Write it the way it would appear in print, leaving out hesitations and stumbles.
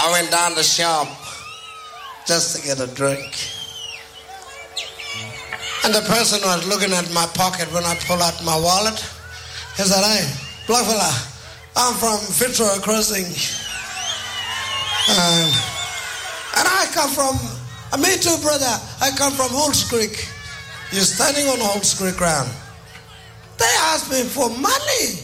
I went down the shop just to get a drink. And the person was looking at my pocket when I pulled out my wallet. He said, "Hey, black fella, I'm from Fitzroy Crossing. And I come from, me too, brother. I come from Holt's Creek." You're standing on Holt's Creek ground. They asked me for money.